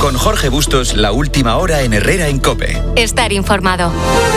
Con Jorge Bustos, la última hora en Herrera en COPE. Estar informado.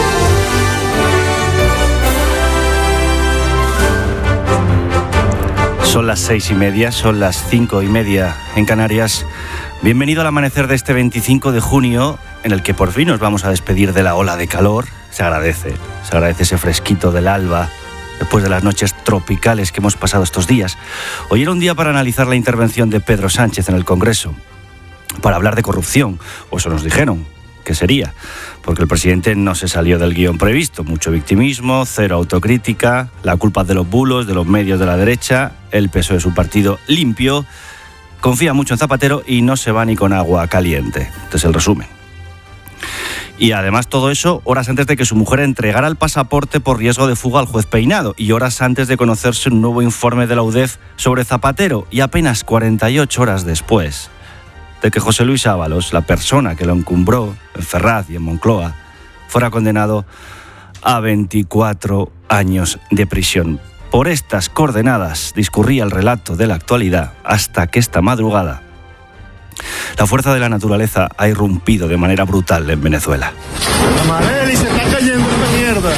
Son las 6:30, son las 5:30 en Canarias. Bienvenido al amanecer de este 25 de junio, en el que por fin nos vamos a despedir de la ola de calor. Se agradece ese fresquito del alba, después de las noches tropicales que hemos pasado estos días. Hoy era un día para analizar la intervención de Pedro Sánchez en el Congreso, para hablar de corrupción, o eso nos dijeron que sería, porque el presidente no se salió del guión previsto. Mucho victimismo, cero autocrítica, la culpa de los bulos, de los medios de la derecha, el peso de su partido limpio, confía mucho en Zapatero y no se va ni con agua caliente. Este es el resumen. Y además todo eso horas antes de que su mujer entregara el pasaporte por riesgo de fuga al juez Peinado y horas antes de conocerse un nuevo informe de la UDEF sobre Zapatero y apenas 48 horas después de que José Luis Ábalos, la persona que lo encumbró en Ferraz y en Moncloa, fuera condenado a 24 años de prisión. Por estas coordenadas discurría el relato de la actualidad hasta que esta madrugada la fuerza de la naturaleza ha irrumpido de manera brutal en Venezuela. Amareli, se está cayendo esta mierda.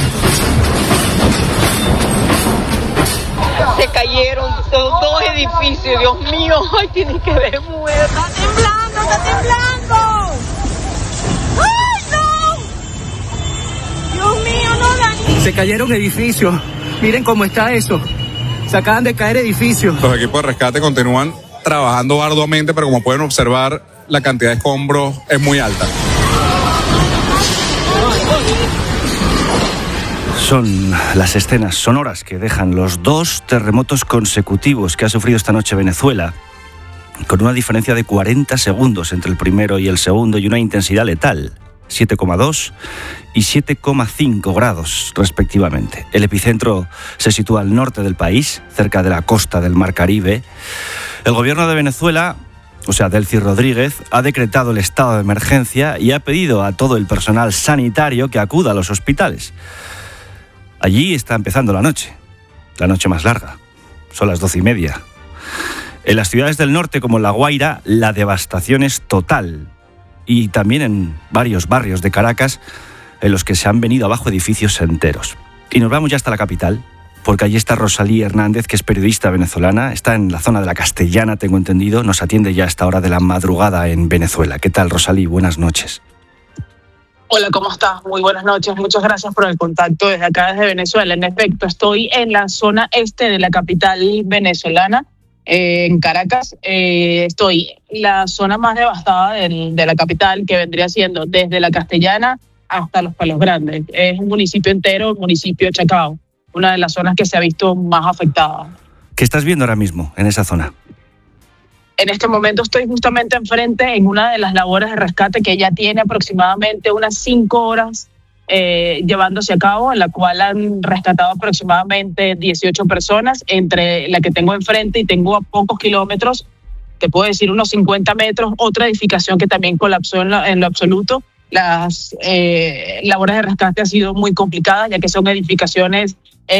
Se cayeron dos edificios, Dios mío, ay, tiene que ver muerto. ¡Está temblando, está temblando! ¡Ay, no! Dios mío, no, Dani. Se cayeron edificios, miren cómo está eso. Se acaban de caer edificios. Los equipos de rescate continúan trabajando arduamente, pero como pueden observar, la cantidad de escombros es muy alta. Son las escenas sonoras que dejan los dos terremotos consecutivos que ha sufrido esta noche Venezuela, con una diferencia de 40 segundos entre el primero y el segundo y una intensidad letal, 7,2 y 7,5 grados respectivamente. El epicentro se sitúa al norte del país, cerca de la costa del Mar Caribe. El gobierno de Venezuela, o sea, Delcy Rodríguez, ha decretado el estado de emergencia y ha pedido a todo el personal sanitario que acuda a los hospitales. Allí está empezando la noche más larga. Son las 12:30. En las ciudades del norte, como La Guaira, la devastación es total. Y también en varios barrios de Caracas, en los que se han venido abajo edificios enteros. Y nos vamos ya hasta la capital, porque allí está Rosalí Hernández, que es periodista venezolana, está en la zona de la Castellana, tengo entendido, nos atiende ya a esta hora de la madrugada en Venezuela. ¿Qué tal, Rosalí? Buenas noches. Hola, ¿cómo estás? Muy buenas noches, muchas gracias por el contacto desde acá, desde Venezuela. En efecto, estoy en la zona este de la capital venezolana, en Caracas. Estoy en la zona más devastada de la capital, que vendría siendo desde la Castellana hasta Los Palos Grandes. Es un municipio entero, el municipio de Chacao, una de las zonas que se ha visto más afectada. ¿Qué estás viendo ahora mismo en esa zona? En este momento estoy justamente enfrente en una de las labores de rescate que ya tiene aproximadamente unas 5 horas llevándose a cabo, en la cual han rescatado aproximadamente 18 personas, entre la que tengo enfrente y tengo a pocos kilómetros, te puedo decir unos 50 metros, otra edificación que también colapsó en lo absoluto. Las labores de rescate han sido muy complicadas, ya que son edificaciones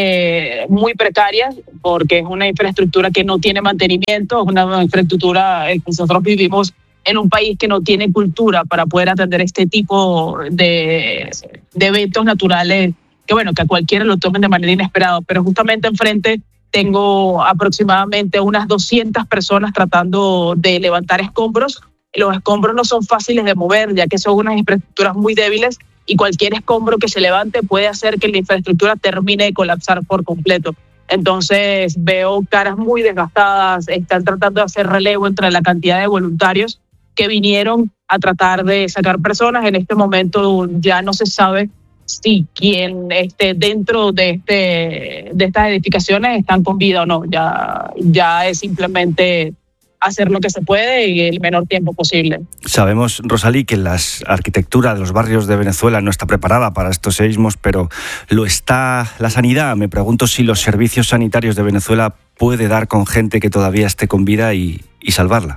muy precarias, porque es una infraestructura que no tiene mantenimiento, es una infraestructura, nosotros vivimos en un país que no tiene cultura para poder atender este tipo de eventos naturales, que bueno, que a cualquiera lo tomen de manera inesperada, pero justamente enfrente tengo aproximadamente unas 200 personas tratando de levantar escombros. Los escombros no son fáciles de mover, ya que son unas infraestructuras muy débiles y cualquier escombro que se levante puede hacer que la infraestructura termine de colapsar por completo. Entonces veo caras muy desgastadas, están tratando de hacer relevo entre la cantidad de voluntarios que vinieron a tratar de sacar personas. En este momento ya no se sabe si quien esté dentro de estas edificaciones están con vida o no. Ya es simplemente hacer lo que se puede y el menor tiempo posible. Sabemos, Rosalí, que la arquitectura de los barrios de Venezuela no está preparada para estos seísmos, pero lo está la sanidad. Me pregunto si los servicios sanitarios de Venezuela puede dar con gente que todavía esté con vida y salvarla.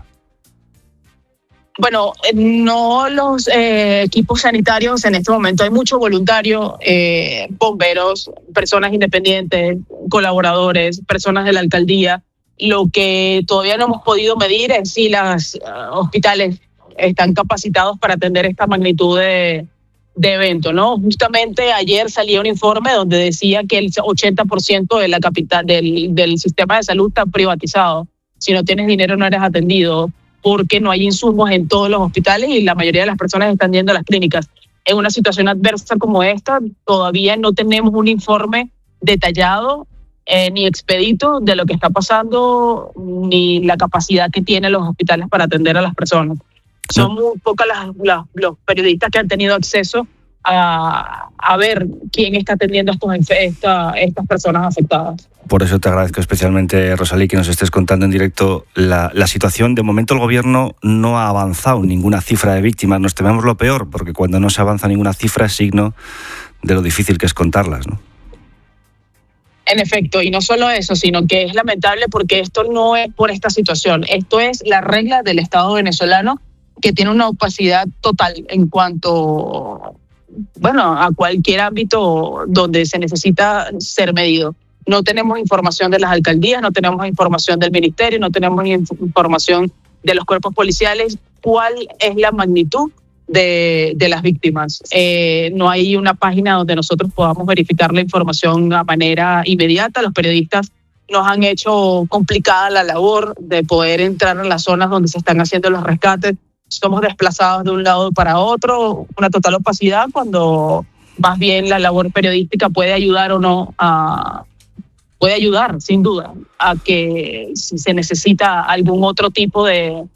Bueno, no los equipos sanitarios en este momento. Hay mucho voluntario, bomberos, personas independientes, colaboradores, personas de la alcaldía. Lo que todavía no hemos podido medir en sí los hospitales están capacitados para atender esta magnitud de evento, ¿no? Justamente ayer salía un informe donde decía que el 80% de la capital del sistema de salud está privatizado. Si no tienes dinero no eres atendido, porque no hay insumos en todos los hospitales y la mayoría de las personas están yendo a las clínicas. En una situación adversa como esta, todavía no tenemos un informe detallado ni expedito de lo que está pasando, ni la capacidad que tienen los hospitales para atender a las personas. Son muy pocas los periodistas que han tenido acceso a ver quién está atendiendo a estas personas afectadas. Por eso te agradezco especialmente, Rosalí, que nos estés contando en directo la situación. De momento el gobierno no ha avanzado ninguna cifra de víctimas. Nos tememos lo peor, porque cuando no se avanza ninguna cifra es signo de lo difícil que es contarlas, ¿no? En efecto, y no solo eso, sino que es lamentable porque esto no es por esta situación. Esto es la regla del Estado venezolano, que tiene una opacidad total en cuanto, a cualquier ámbito donde se necesita ser medido. No tenemos información de las alcaldías, no tenemos información del ministerio, no tenemos información de los cuerpos policiales. ¿Cuál es la magnitud de las víctimas? No hay una página donde nosotros podamos verificar la información a manera inmediata. Los periodistas nos han hecho complicada la labor de poder entrar en las zonas donde se están haciendo los rescates. Somos desplazados de un lado para otro, una total opacidad, cuando más bien la labor periodística puede ayudar o no puede ayudar, sin duda, a que si se necesita algún otro tipo de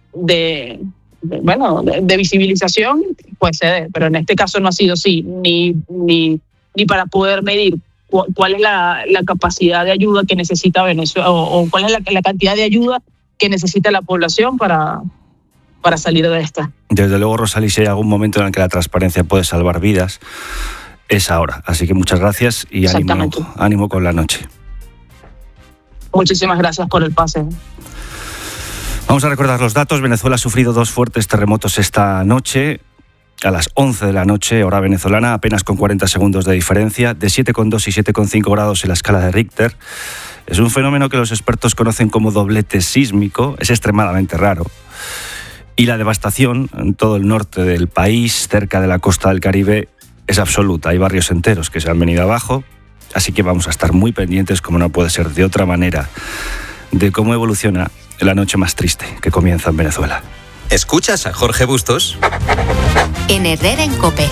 visibilización, pues se dé. Pero en este caso no ha sido así, ni para poder medir cuál es la capacidad de ayuda que necesita Venezuela, o cuál es la cantidad de ayuda que necesita la población para salir de esta. Desde luego, Rosalí, si hay algún momento en el que la transparencia puede salvar vidas, es ahora. Así que muchas gracias y ánimo con la noche. Muchísimas gracias por el pase. Vamos a recordar los datos. Venezuela ha sufrido 2 fuertes terremotos esta noche, a las 11 de la noche, hora venezolana, apenas con 40 segundos de diferencia, de 7,2 y 7,5 grados en la escala de Richter. Es un fenómeno que los expertos conocen como doblete sísmico. Es extremadamente raro. Y la devastación en todo el norte del país, cerca de la costa del Caribe, es absoluta. Hay barrios enteros que se han venido abajo, así que vamos a estar muy pendientes, como no puede ser de otra manera, de cómo evoluciona la noche más triste que comienza en Venezuela. ¿Escuchas a Jorge Bustos? En Herrera en COPE.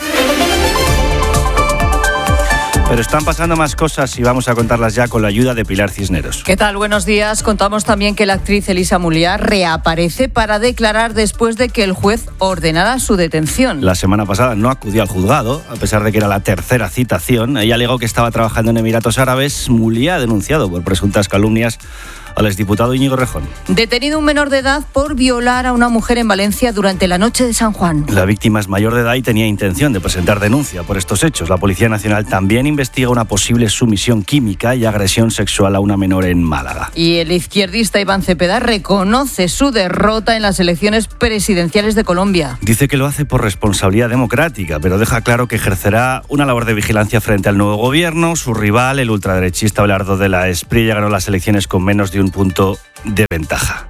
Pero están pasando más cosas y vamos a contarlas ya con la ayuda de Pilar Cisneros. ¿Qué tal? Buenos días. Contamos también que la actriz Elisa Mulliá reaparece para declarar después de que el juez ordenara su detención. La semana pasada no acudió al juzgado, a pesar de que era la tercera citación. Ella alegó que estaba trabajando en Emiratos Árabes. Mulliá ha denunciado por presuntas calumnias al exdiputado Íñigo Rejón. Detenido un menor de edad por violar a una mujer en Valencia durante la noche de San Juan. La víctima es mayor de edad y tenía intención de presentar denuncia por estos hechos. La Policía Nacional también investiga una posible sumisión química y agresión sexual a una menor en Málaga. Y el izquierdista Iván Cepeda reconoce su derrota en las elecciones presidenciales de Colombia. Dice que lo hace por responsabilidad democrática, pero deja claro que ejercerá una labor de vigilancia frente al nuevo gobierno. Su rival, el ultraderechista Abelardo de la Espriella, ganó las elecciones con menos de un punto de ventaja.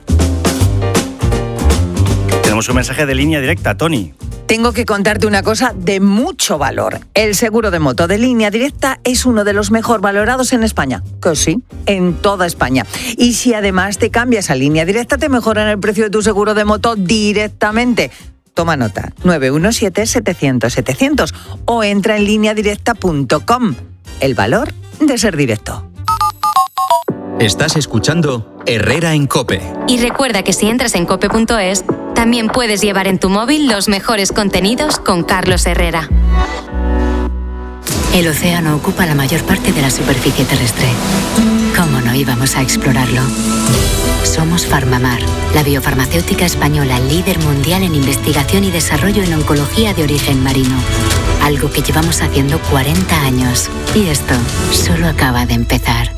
Tenemos un mensaje de línea directa, Tony. Tengo que contarte una cosa de mucho valor. El seguro de moto de Línea Directa es uno de los mejor valorados en España. Que sí, en toda España. Y si además te cambias a Línea Directa, te mejoran el precio de tu seguro de moto directamente. Toma nota, 917-700-700 o entra en lineadirecta.com. El valor de ser directo. Estás escuchando Herrera en COPE. Y recuerda que si entras en cope.es, también puedes llevar en tu móvil los mejores contenidos con Carlos Herrera. El océano ocupa la mayor parte de la superficie terrestre. ¿Cómo no íbamos a explorarlo? Somos Farmamar, la biofarmacéutica española líder mundial en investigación y desarrollo en oncología de origen marino. Algo que llevamos haciendo 40 años. Y esto solo acaba de empezar.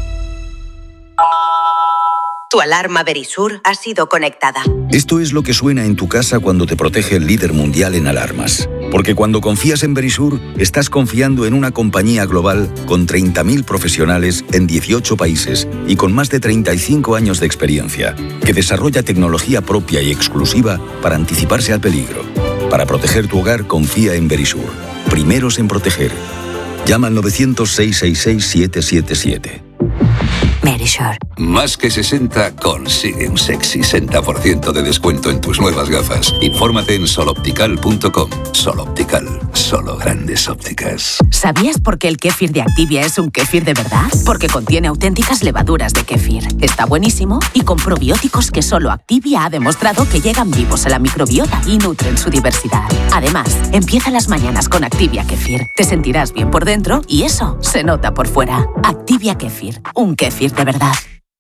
Tu alarma Verisur ha sido conectada. Esto es lo que suena en tu casa cuando te protege el líder mundial en alarmas. Porque cuando confías en Verisur, estás confiando en una compañía global con 30.000 profesionales en 18 países y con más de 35 años de experiencia, que desarrolla tecnología propia y exclusiva para anticiparse al peligro. Para proteger tu hogar, confía en Verisur. Primeros en proteger. Llama al 900-666-777. Verisur. Más que 60 consigue un sexy 60% de descuento en tus nuevas gafas. Infórmate en soloptical.com. Soloptical, solo grandes ópticas. ¿Sabías por qué el kéfir de Activia es un kéfir de verdad? Porque contiene auténticas levaduras de kéfir. Está buenísimo y con probióticos que solo Activia ha demostrado que llegan vivos a la microbiota y nutren su diversidad. Además, empieza las mañanas con Activia Kéfir. Te sentirás bien por dentro y eso se nota por fuera. Activia Kéfir, un kéfir de verdad.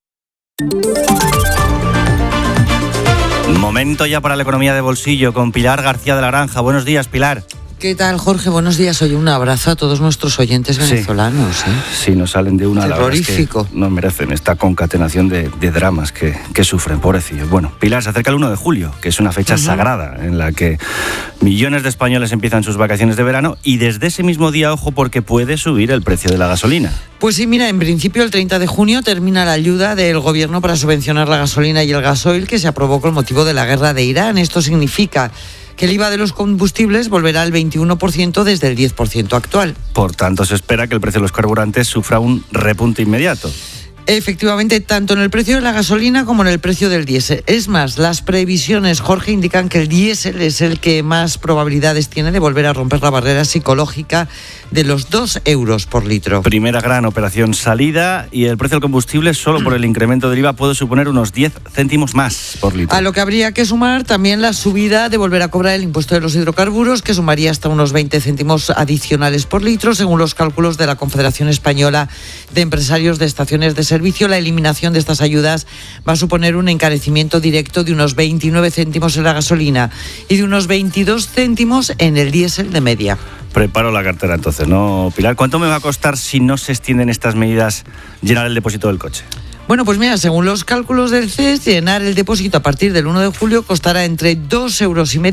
Momento ya para la economía de bolsillo con Pilar García de la Granja. Buenos días, Pilar. ¿Qué tal, Jorge? Buenos días. Oye, un abrazo a todos nuestros oyentes venezolanos. Sí, nos salen de una. Terrorífico. La verdad es que no merecen esta concatenación de dramas que sufren, pobrecillos. Bueno, Pilar, se acerca el 1 de julio, que es una fecha sagrada en la que millones de españoles empiezan sus vacaciones de verano y desde ese mismo día, ojo, porque puede subir el precio de la gasolina. Pues sí, mira, en principio el 30 de junio termina la ayuda del gobierno para subvencionar la gasolina y el gasoil que se aprobó con motivo de la guerra de Irán. Esto significa que el IVA de los combustibles volverá al 21% desde el 10% actual. Por tanto, se espera que el precio de los carburantes sufra un repunte inmediato. Efectivamente, tanto en el precio de la gasolina como en el precio del diésel. Es más, las previsiones, Jorge, indican que el diésel es el que más probabilidades tiene de volver a romper la barrera psicológica de los 2 euros por litro. Primera gran operación salida y el precio del combustible solo por el incremento del IVA puede suponer unos 10 céntimos más por litro. A lo que habría que sumar también la subida de volver a cobrar el impuesto de los hidrocarburos, que sumaría hasta unos 20 céntimos adicionales por litro, según los cálculos de la Confederación Española de Empresarios de Estaciones de Servicio. La eliminación de estas ayudas va a suponer un encarecimiento directo de unos 29 céntimos en la gasolina y de unos 22 céntimos en el diésel de media. Preparo la cartera entonces, ¿no, Pilar? ¿Cuánto me va a costar si no se extienden estas medidas llenar el depósito del coche? Bueno, pues mira, según los cálculos del CES, llenar el depósito a partir del 1 de julio costará entre 2,5 euros y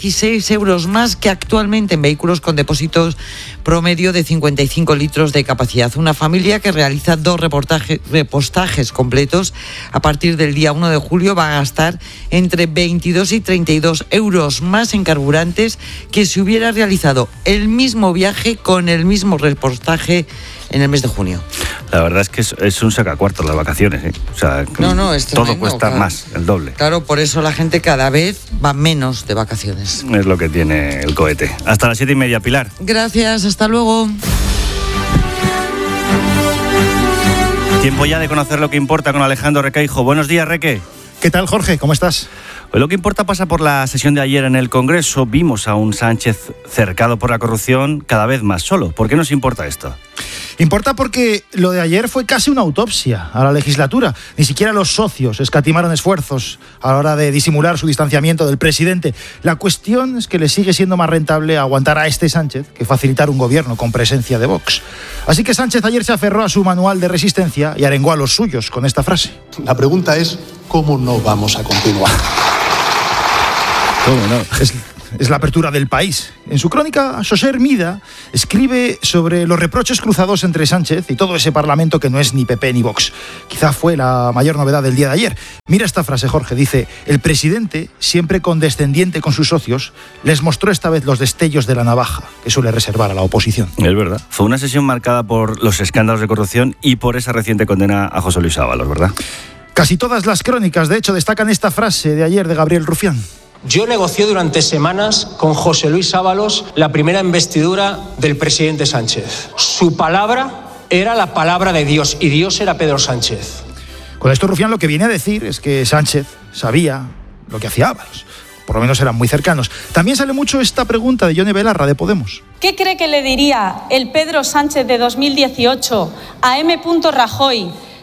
16 euros más que actualmente en vehículos con depósitos promedio de 55 litros de capacidad. Una familia que realiza 2 repostajes completos a partir del día 1 de julio va a gastar entre 22 y 32 euros más en carburantes que si hubiera realizado el mismo viaje con el mismo repostaje en el mes de junio. La verdad es que es un sacacuartos las vacaciones, ¿eh? O sea, no, es tremendo, todo cuesta más, el doble. Claro, por eso la gente cada vez va menos de vacaciones. Es lo que tiene el cohete. Hasta las 7:30, Pilar. Gracias, hasta luego. Tiempo ya de conocer lo que importa con Alejandro Requeijo. Buenos días, Reque. ¿Qué tal, Jorge? ¿Cómo estás? Hoy lo que importa pasa por la sesión de ayer en el Congreso. Vimos a un Sánchez cercado por la corrupción cada vez más solo. ¿Por qué nos importa esto? Importa porque lo de ayer fue casi una autopsia a la legislatura. Ni siquiera los socios escatimaron esfuerzos a la hora de disimular su distanciamiento del presidente. La cuestión es que le sigue siendo más rentable aguantar a este Sánchez que facilitar un gobierno con presencia de Vox. Así que Sánchez ayer se aferró a su manual de resistencia y arengó a los suyos con esta frase. La pregunta es, ¿cómo no vamos a continuar? ¿Cómo no? Es la apertura del País. En su crónica, José Hermida escribe sobre los reproches cruzados entre Sánchez y todo ese parlamento que no es ni PP ni Vox. Quizá fue la mayor novedad del día de ayer. Mira esta frase, Jorge. Dice, el presidente, siempre condescendiente con sus socios, les mostró esta vez los destellos de la navaja que suele reservar a la oposición. Es verdad. Fue una sesión marcada por los escándalos de corrupción y por esa reciente condena a José Luis Ábalos, ¿verdad? Casi todas las crónicas, de hecho, destacan esta frase de ayer de Gabriel Rufián. Yo negocié durante semanas con José Luis Ábalos la primera investidura del presidente Sánchez. Su palabra era la palabra de Dios y Dios era Pedro Sánchez. Con esto Rufián lo que viene a decir es que Sánchez sabía lo que hacía Ábalos. Por lo menos eran muy cercanos. También sale mucho esta pregunta de Yone Belarra de Podemos. ¿Qué cree que le diría el Pedro Sánchez de 2018 a M. Rajoy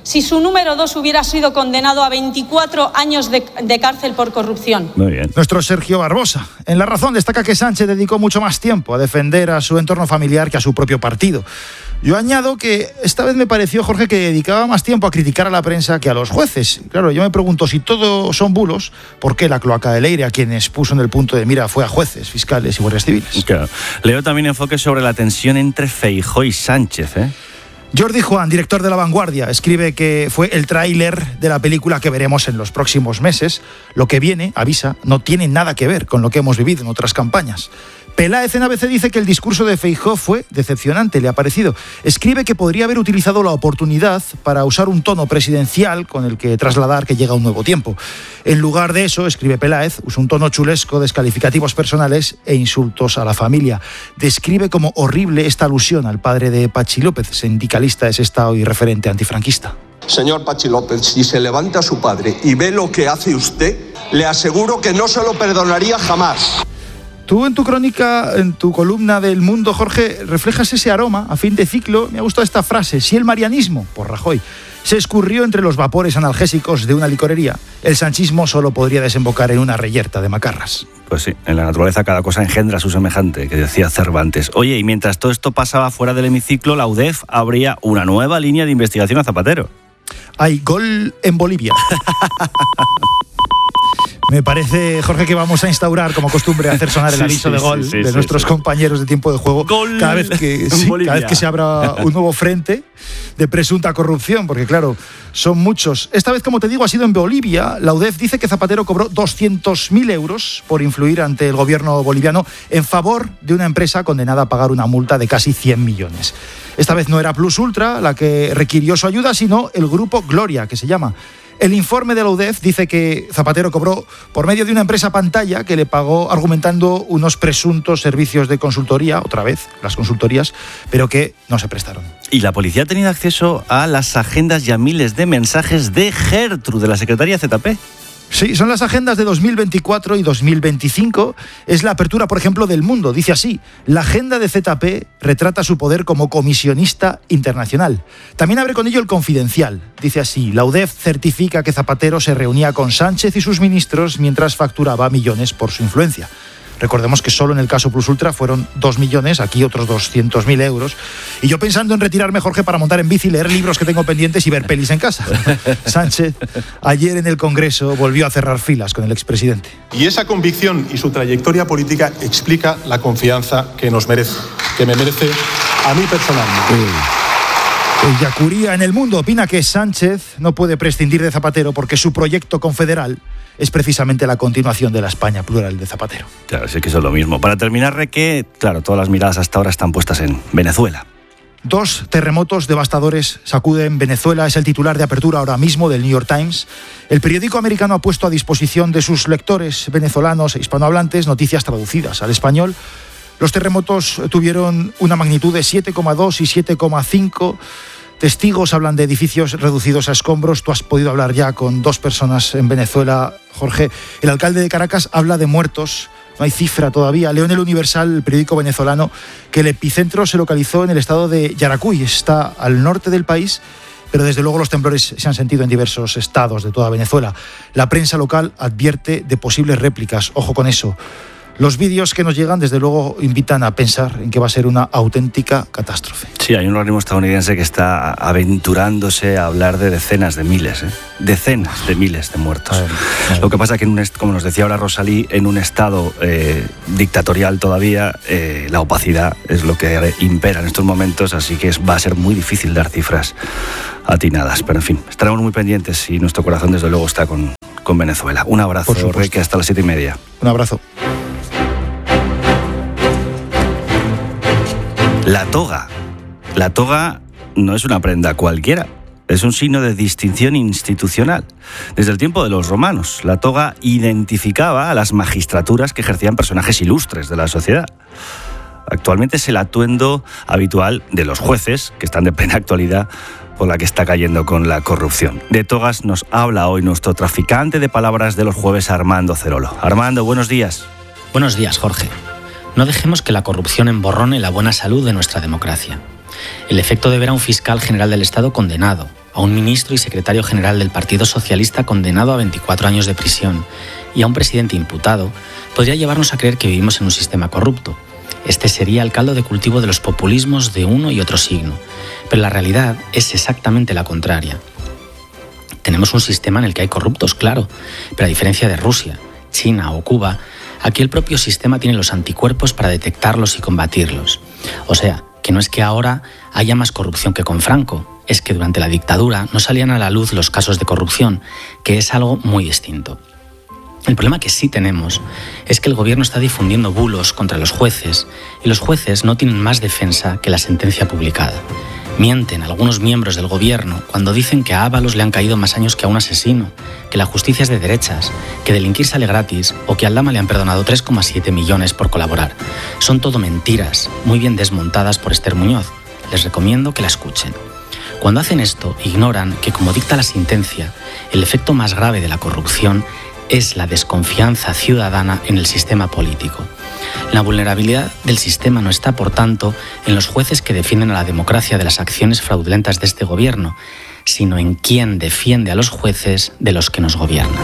si su número 2 hubiera sido condenado a 24 años de cárcel por corrupción. Muy bien. Nuestro Sergio Barbosa, en La Razón, destaca que Sánchez dedicó mucho más tiempo a defender a su entorno familiar que a su propio partido. Yo añado que esta vez me pareció, Jorge, que dedicaba más tiempo a criticar a la prensa que a los jueces. Claro, yo me pregunto, si todo son bulos, ¿por qué la cloaca de Leire a quienes puso en el punto de mira fue a jueces, fiscales y guardias civiles? Claro. Leo también enfoques sobre la tensión entre Feijóo y Sánchez, ¿eh? Jordi Juan, director de La Vanguardia, escribe que fue el tráiler de la película que veremos en los próximos meses. Lo que viene, avisa, no tiene nada que ver con lo que hemos vivido en otras campañas. Peláez en ABC dice que el discurso de Feijóo fue decepcionante, le ha parecido. Escribe que podría haber utilizado la oportunidad para usar un tono presidencial con el que trasladar que llega un nuevo tiempo. En lugar de eso, escribe Peláez, usa un tono chulesco, descalificativos personales e insultos a la familia. Describe como horrible esta alusión al padre de Patxi López, sindicalista de Sestao y referente antifranquista. Señor Patxi López, si se levanta su padre y ve lo que hace usted, le aseguro que no se lo perdonaría jamás. Tú en tu crónica, en tu columna del Mundo, Jorge, reflejas ese aroma a fin de ciclo. Me ha gustado esta frase: si el marianismo, por Rajoy, se escurrió entre los vapores analgésicos de una licorería, el sanchismo solo podría desembocar en una reyerta de macarras. Pues sí, en la naturaleza cada cosa engendra a su semejante, que decía Cervantes. Oye, y mientras todo esto pasaba fuera del hemiciclo, la UDEF abría una nueva línea de investigación a Zapatero. Hay gol en Bolivia. Me parece, Jorge, que vamos a instaurar como costumbre hacer sonar el aviso de gol de nuestros compañeros de tiempo de juego gol cada vez que se abra un nuevo frente de presunta corrupción, porque claro, son muchos. Esta vez, como te digo, ha sido en Bolivia. La UDEF dice que Zapatero cobró 200.000 euros por influir ante el gobierno boliviano en favor de una empresa condenada a pagar una multa de casi 100 millones. Esta vez no era Plus Ultra la que requirió su ayuda, sino el grupo Gloria, que se llama. El informe de la UDEF dice que Zapatero cobró por medio de una empresa pantalla que le pagó argumentando unos presuntos servicios de consultoría, otra vez, las consultorías, pero que no se prestaron. Y la policía ha tenido acceso a las agendas y a miles de mensajes de Gertrude, de la secretaria ZP. Sí, son las agendas de 2024 y 2025. Es la apertura, por ejemplo, del Mundo. Dice así: la agenda de ZP retrata su poder como comisionista internacional. También abre con ello el Confidencial. Dice así: la UDEF certifica que Zapatero se reunía con Sánchez y sus ministros mientras facturaba millones por su influencia. Recordemos que solo en el caso Plus Ultra fueron 2 millones, aquí otros 200.000 euros. Y yo pensando en retirarme, Jorge, para montar en bici, leer libros que tengo pendientes y ver pelis en casa. Sánchez, ayer en el Congreso, volvió a cerrar filas con el expresidente. Y esa convicción y su trayectoria política explica la confianza que nos merece, que me merece a mí personalmente. El Yacuría en el Mundo opina que Sánchez no puede prescindir de Zapatero porque su proyecto confederal es precisamente la continuación de la España plural de Zapatero. Claro, sí que eso es lo mismo. Para terminar, Reque, claro, todas las miradas hasta ahora están puestas en Venezuela. 2 terremotos devastadores sacuden Venezuela, es el titular de apertura ahora mismo del New York Times. El periódico americano ha puesto a disposición de sus lectores venezolanos e hispanohablantes noticias traducidas al español. Los terremotos tuvieron una magnitud de 7,2 y 7,5. Testigos hablan de edificios reducidos a escombros. Tú has podido hablar ya con 2 personas en Venezuela, Jorge. El alcalde de Caracas habla de muertos. No hay cifra todavía. Leo en El Universal, el periódico venezolano, que el epicentro se localizó en el estado de Yaracuy. Está al norte del país, pero desde luego los temblores se han sentido en diversos estados de toda Venezuela. La prensa local advierte de posibles réplicas. Ojo con eso. Los vídeos que nos llegan, desde luego, invitan a pensar en que va a ser una auténtica catástrofe. Sí, hay un organismo estadounidense que está aventurándose a hablar de decenas de miles de muertos. Lo que pasa es que, como nos decía ahora Rosalí, en un estado dictatorial todavía, la opacidad es lo que impera en estos momentos, así que va a ser muy difícil dar cifras atinadas. Pero, en fin, estaremos muy pendientes y nuestro corazón, desde luego, está con Venezuela. Un abrazo, Reque, hasta las 7:30. Un abrazo. La toga. La toga no es una prenda cualquiera, es un signo de distinción institucional. Desde el tiempo de los romanos, la toga identificaba a las magistraturas que ejercían personajes ilustres de la sociedad. Actualmente es el atuendo habitual de los jueces, que están de plena actualidad por la que está cayendo con la corrupción. De togas nos habla hoy nuestro traficante de palabras de los jueves, Armando Cerolo. Armando, buenos días. Buenos días, Jorge. No dejemos que la corrupción emborrone la buena salud de nuestra democracia. El efecto de ver a un fiscal general del Estado condenado, a un ministro y secretario general del Partido Socialista condenado a 24 años de prisión y a un presidente imputado, podría llevarnos a creer que vivimos en un sistema corrupto. Este sería el caldo de cultivo de los populismos de uno y otro signo. Pero la realidad es exactamente la contraria. Tenemos un sistema en el que hay corruptos, claro, pero a diferencia de Rusia, China o Cuba, aquí el propio sistema tiene los anticuerpos para detectarlos y combatirlos. O sea, que no es que ahora haya más corrupción que con Franco, es que durante la dictadura no salían a la luz los casos de corrupción, que es algo muy distinto. El problema que sí tenemos es que el gobierno está difundiendo bulos contra los jueces y los jueces no tienen más defensa que la sentencia publicada. Mienten algunos miembros del gobierno cuando dicen que a Ábalos le han caído más años que a un asesino, que la justicia es de derechas, que delinquir sale gratis o que a Aldama le han perdonado 3,7 millones por colaborar. Son todo mentiras, muy bien desmontadas por Esther Muñoz. Les recomiendo que la escuchen. Cuando hacen esto, ignoran que, como dicta la sentencia, el efecto más grave de la corrupción es la desconfianza ciudadana en el sistema político. La vulnerabilidad del sistema no está, por tanto, en los jueces que defienden a la democracia de las acciones fraudulentas de este gobierno, sino en quién defiende a los jueces de los que nos gobiernan.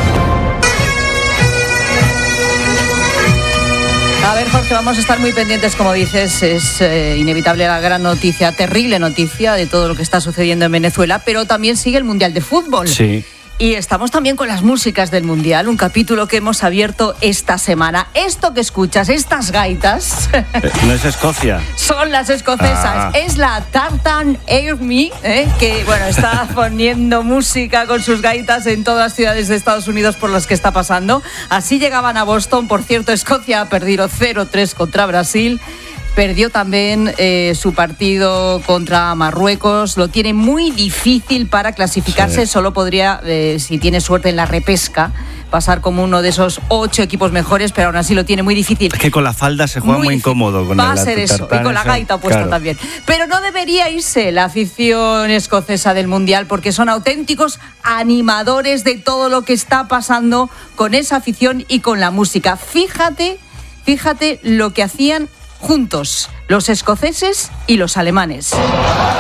A ver, Jorge, vamos a estar muy pendientes, como dices, es inevitable la gran noticia, terrible noticia de todo lo que está sucediendo en Venezuela, pero también sigue el Mundial de Fútbol. Sí. Y estamos también con las músicas del Mundial, un capítulo que hemos abierto esta semana. Esto que escuchas, estas gaitas... No es Escocia. Son las escocesas. Es la Tartan Army, que bueno, está poniendo música con sus gaitas en todas las ciudades de Estados Unidos por las que está pasando. Así llegaban a Boston. Por cierto, Escocia ha perdido 0-3 contra Brasil. Perdió también su partido contra Marruecos. Lo tiene muy difícil para clasificarse. Sí. Solo podría, si tiene suerte en la repesca, pasar como uno de esos 8 equipos mejores, pero aún así lo tiene muy difícil. Es que con la falda se juega muy incómodo. Con va a ser eso, y con la gaita puesta, claro, también. Pero no debería irse la afición escocesa del Mundial, porque son auténticos animadores de todo lo que está pasando con esa afición y con la música. Fíjate lo que hacían juntos los escoceses y los alemanes.